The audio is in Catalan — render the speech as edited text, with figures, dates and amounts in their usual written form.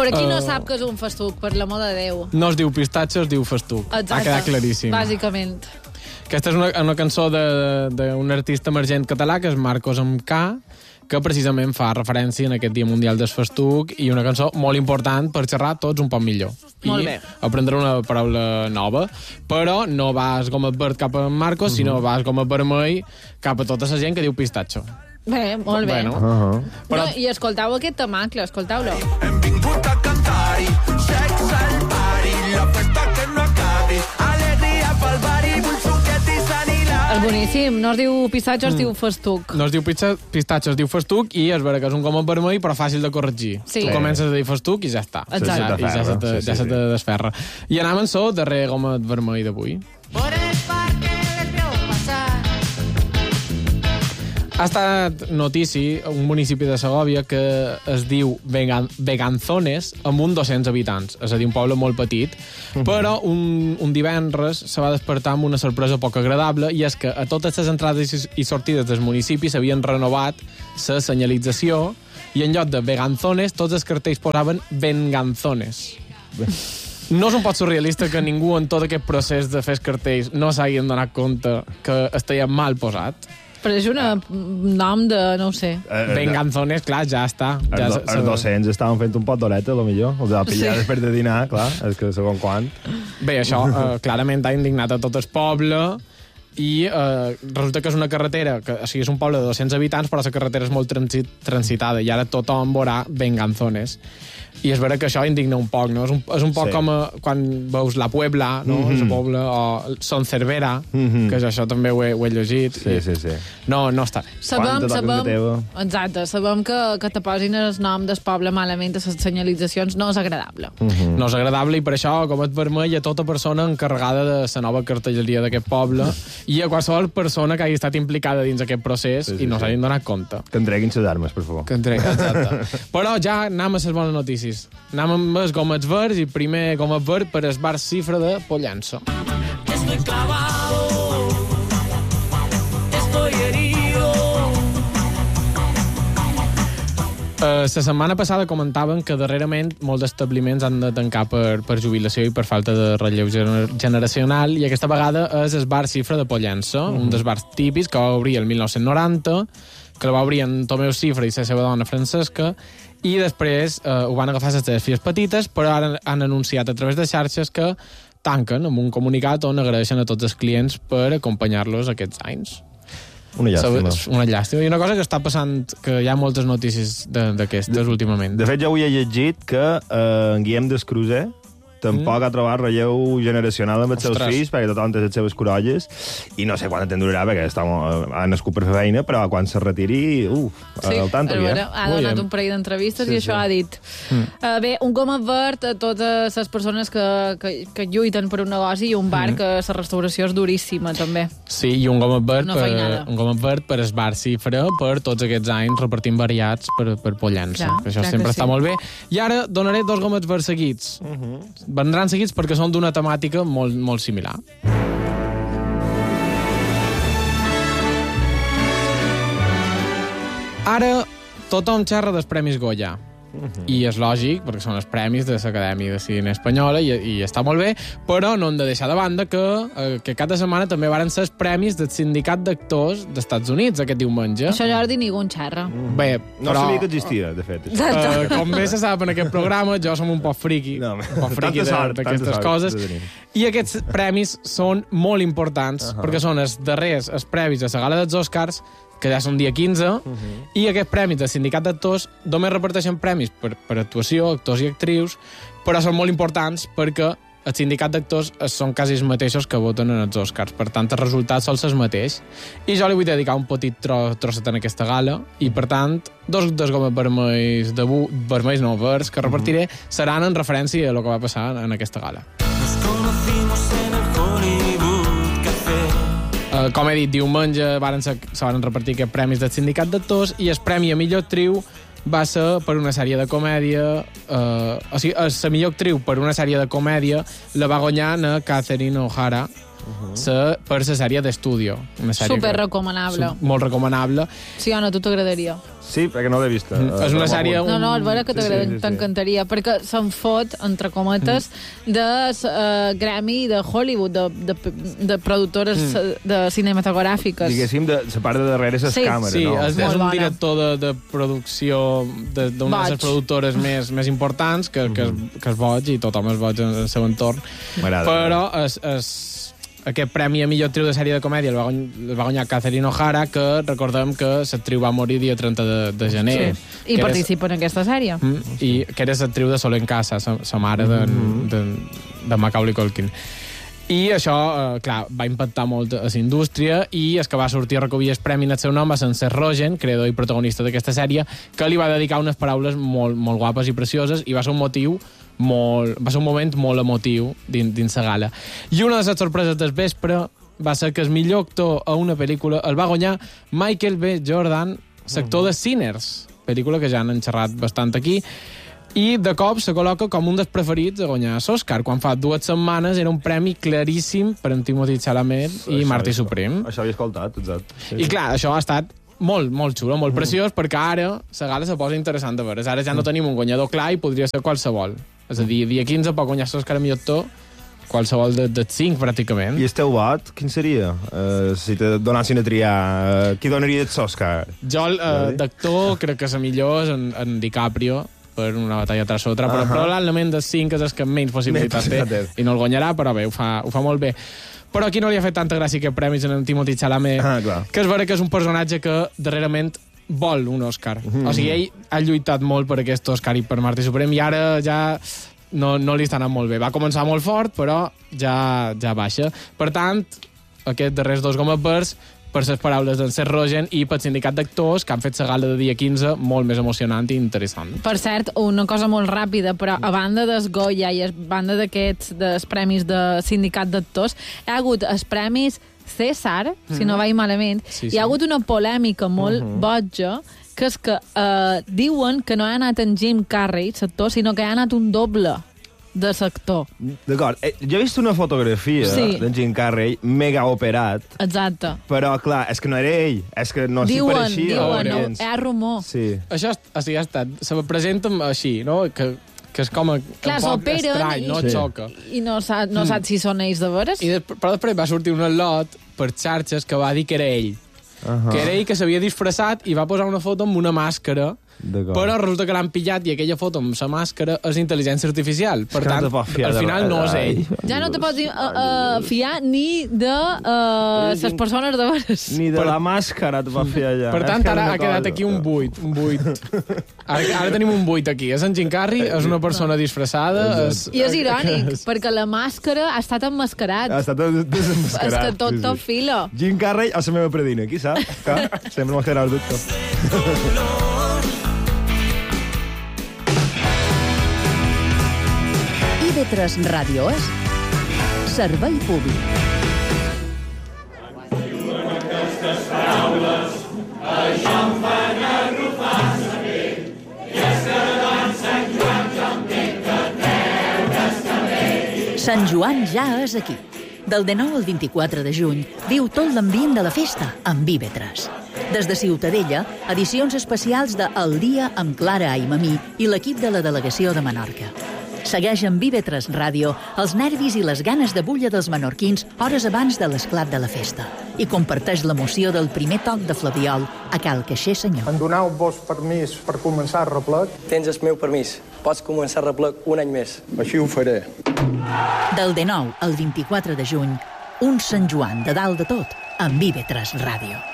veure, qui no sap que és un festuc, per l'amor de Déu? No es diu pistatxo, es diu festuc. Exacte. Ha quedat claríssim. Bàsicament. Aquesta és una cançó d'un artista emergent català, que és Marcos amb K, que precisament fa referència en aquest Dia Mundial del Festuc, i una cançó molt important per xerrar tots un poc millor. Molt bé. I aprendre una paraula nova, però no vas gomet verd cap a Marcos, sinó vas gomet vermell cap a tota la gent que diu pistatxo. Bé, molt bé. Bueno. Però... No, i escoltau aquest temacle, escoltau-lo. Hem vingut a cantar-hi, sexe al pari, la festa que no acabi, alegria pel bari, vull suquet i sanilari. És boníssim, no es diu pistatxo, es diu festuc. No es diu pistatxo, es diu festuc, i és vera que és un gomet vermell, però fàcil de corregir. Sí. Tu comences a dir festuc i ja està. Exacte. I ja se te desferra. I anem en so darrer gomet vermell d'avui. Por el parque les veu passar. Ha estat notici un municipi de Segòvia que es diu Beganzones, amb 200 habitants, és a dir, un poble molt petit, però un divendres se va despertar amb una sorpresa poc agradable, i és que a totes les entrades i sortides del municipi s'havien renovat la senyalització, i en lloc de Beganzones tots els cartells posaven Venganzones. No és un poc surrealista que ningú en tot aquest procés de fer els cartells no s'hagin donat compte que estaven mal posat? Però és un nom de, no ho sé. Venganzones, clar, ja està. Els docents estaven fent un pot d'horeta, potser. O de pillar després de dinar, clar, és que segon quan. Bé, això clarament ha indignat a tot el poble, i resulta que és una carretera, que o sigui, és un poble de 200 habitants, però la carretera és molt transitada, i ara tothom veurà Venganzones. I és vera que això indigna un poc, no? És un poc com quan veus La Puebla, no? La Pobla, o Son Cervera, que això també ho he llegit. Sí. No està bé. Sabem que te posin el nom del poble malament a les senyalitzacions no és agradable. No és agradable, i per això gomet vermell a tota persona encarregada de la nova cartelleria d'aquest poble, i a qualsevol persona que hagi estat implicada dins aquest procés i no s'hagin donat compte. Que entreguin les armes, per favor. Que entreguin, exacte. Però ja anem a les bones notícies. Anem amb els gomets verds, i primer gomet verd per el bar Cifra de Pollença. Estoy clavado, estoy herido. La setmana passada comentaven que darrerament molts establiments han de tancar per jubilació i per falta de relleu generacional, i aquesta vegada és el bar Cifra de Pollença, un dels bars típics que va obrir el 1990, que el va obrir en Tomeu Cifra i la seva dona Francesca, i després ho van agafar les seves filles petites, però ara han anunciat a través de xarxes que tanquen amb un comunicat on agraeixen a tots els clients per acompanyar-los aquests anys. Una llàstima. Una llàstima. I una cosa que està passant, que hi ha moltes notícies d'aquestes últimament. De fet, jo avui he llegit que en Guillem Descruzer tampoc ha trobat relleu generacional amb els seus fills, perquè tothom té les seves corolles, i no sé quan temps durarà, perquè ha nascut per fer feina, però quan se retiri, al tanto. Ha donat un parell d'entrevistes i això ha dit. Bé, un gomet verd a totes les persones que lluiten per un negoci, i un bar que la restauració és duríssima, també. Sí, i un gomet verd per el bar Cifra, per tots aquests anys repartint variats per Pollença, que això sempre està molt bé. I ara donaré 2 gomets verds seguits. Vendran seguits perquè són d'una temàtica molt, molt similar. Ara tothom xerra dels Premis Goya. I és lògic, perquè són els premis de l'Acadèmia de Cine Espanyola, i està molt bé, però no hem de deixar de banda que cada setmana també varen ser els premis del Sindicat d'Actors dels Estats Units aquest diumenge. Això, Jordi, ningú en xerra. Bé, no sabia que existia, de fet. Com bé se sap en aquest programa, jo som un poc friqui, d'aquestes coses, i aquests premis són molt importants, perquè són els darrers, els premis de la gala dels Oscars, que ja són dia 15, i aquests premis del Sindicat d'Actors només reparteixen premis per actuació, actors i actrius, però són molt importants perquè el Sindicat d'Actors són quasi els mateixos que voten en els Oscars, per tant el resultat sol ser el mateix. I jo li vull dedicar un petit trosset en aquesta gala, i per tant 2 gomes verds que repartiré seran en referència a el que va passar en aquesta gala. Nos conocimos en el Hollywood Café. Com he dit, diumenge se van repartir aquests premis del Sindicat d'Actors, i el premi a millor actriu va ser per una sèrie de comèdia, o sigui, la millor actriu per una sèrie de comèdia la va guanyar Catherine O'Hara per la sèrie d'Estudio. Super recomanable. Molt recomanable. Sí, Anna, tu t'agradaria. Sí, perquè no l'he vista. És una sèrie... No, és vera que t'encantaria, perquè se'n fot, entre cometes, de Grammy de Hollywood, de productores de cinematogràfiques. Diguéssim, se part de darrere les càmeres, sí, no? Sí, és un director de producció d'una de les productores més importants, que és boig, i tothom és boig en el seu entorn. Però aquest premi a millor actriu de sèrie de comèdia el va guanyar Catherine O'Hara, que recordem que l'actriu va morir dia 30 de gener. Sí. I participa en aquesta sèrie. I que era l'actriu de Sol en Casa, la mare de Macaulay Culkin. I això, clar, va impactar molt a la indústria, i el que va sortir a recollir el premi en el seu nom va ser en Seth Rogen, creador i protagonista d'aquesta sèrie, que li va dedicar unes paraules molt, molt guapes i precioses, i va ser un moment molt emotiu dins la gala. I una de les sorpreses del vespre va ser que el millor actor a una pel·lícula el va guanyar Michael B. Jordan, l'actor de Sinners, pel·lícula que ja han xerrat bastant aquí, i de cop se col·loca com un dels preferits a guanyar l'Oscar, quan fa 2 setmanes era un premi claríssim per en Timothée Chalamet i Marty Supreme. Això havia escoltat, exacte. I clar, això ha estat molt, molt xulo, molt preciós, perquè ara la gala se posa interessant de veure. Ara ja no tenim un guanyador clar i podria ser qualsevol. És a dir, dia 15 pot guanyar l'Oscar a millor actor qualsevol de 5, pràcticament. I el teu vot, quin seria? Si te donessin a triar, qui donaria l'Oscar? Jo, d'actor, crec que la millor és en DiCaprio, per una batalla tras l'altra, però probablement dels 5 és el que menys possibilitat té, i no el guanyarà, però bé, ho fa molt bé. Però aquí no li ha fet tanta gràcia que premis en Timothée Chalamet, que és vera que és un personatge que darrerament vol un Òscar. O sigui, ell ha lluitat molt per aquest Òscar i per Marty Supreme, i ara ja no li està anant molt bé. Va començar molt fort, però ja baixa. Per tant, aquests darrers 2 gomes verds, per les paraules d'en Seth Rogen i pel sindicat d'actors, que han fet la gala de dia 15 molt més emocionant i interessant. Per cert, una cosa molt ràpida, però a banda del Goya i a banda d'aquests dels premis de sindicat d'actors, hi ha hagut els premis César, si no vaig malament, hi ha hagut una polèmica molt boja, que és que diuen que no ha anat en Jim Carrey, l'actor, sinó que ha anat un doble de l'actor. D'acord. Jo he vist una fotografia d'en Jim Carrey mega operat. Exacte. Però, clar, és que no era ell. És que no s'hi pareixia. Diuen, hi ha rumor. Sí. Això ha estat... Se presenten així, no? Que és com un poc estrany, no? Xoca. I no sap si són ells de veres. Però després va sortir un lot per xarxes que va dir que era ell. Que era ell que s'havia disfressat i va posar una foto amb una màscara, però resulta que l'han pillat i aquella foto amb la màscara és intel·ligència artificial. Per tant, al final no és ell. Ja no te pots fiar ni de les persones de veres. Ni de la màscara te pots fiar ja. Per tant, ara ha quedat aquí un buit. Ara tenim un buit aquí. És en Jim Carrey, és una persona disfressada. I és irònic, perquè la màscara ha estat emmascarat. Ha estat desemmascarat. És que tot fila. Jim Carrey a la meva predina, qui sap? Sempre m'ha quedat el dubte. IB3 Ràdio és Servei Públic. Sant Joan ja és aquí. Del 19 al 24 de juny viu tot l'ambient de la festa amb IB3. Des de Ciutadella, edicions especials de El Dia amb Clara Aimamí i l'equip de la delegació de Menorca. Segueix amb IB3 Ràdio els nervis i les ganes de bulla dels menorquins hores abans de l'esclat de la festa i comparteix l'emoció del primer toc de flabiol a Cal Caixer Senyor. Em doneu-vos permís per començar el replec? Tens el meu permís. Pots començar el replec un any més. Així ho faré. Del 19 al 24 de juny, un Sant Joan de dalt de tot amb IB3 Ràdio.